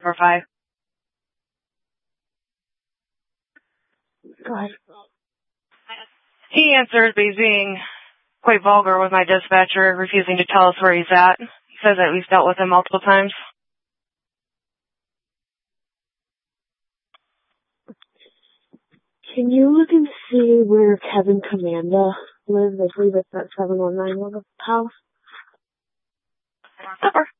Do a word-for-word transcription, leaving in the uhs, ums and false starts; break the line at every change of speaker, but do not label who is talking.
four five.
Go ahead.
He answers, but he's being quite vulgar with my dispatcher, refusing to tell us where he's at. He says that we've dealt with him multiple times.
Can you look and see where Kevin Commanda lives? I believe it's at seven one nine House.
Super.